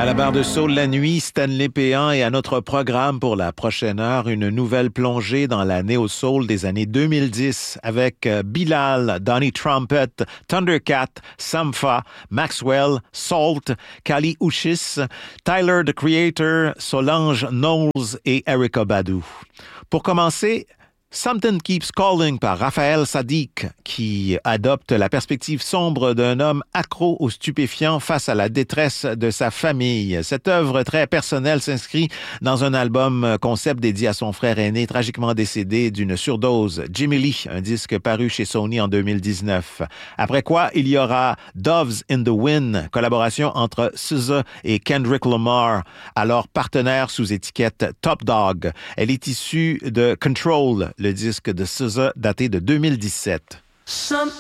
À la barre de Soul la nuit, Stanley Péan et à notre programme pour la prochaine heure, une nouvelle plongée dans la néo-soul des années 2010 avec Bilal, Donny Trumpet, Thundercat, Sampha, Maxwell, Salt, Kali Uchis, Tyler the Creator, Solange Knowles et Erykah Badu. Pour commencer, Something Keeps Calling par Raphaël Saadiq, qui adopte la perspective sombre d'un homme accro aux stupéfiants face à la détresse de sa famille. Cette œuvre très personnelle s'inscrit dans un album concept dédié à son frère aîné tragiquement décédé d'une surdose, Jimmy Lee, un disque paru chez Sony en 2019. Après quoi, il y aura Doves in the Wind, collaboration entre SZA et Kendrick Lamar, alors partenaire sous étiquette Top Dog. Elle est issue de Control, le disque de SZA daté de 2017. Something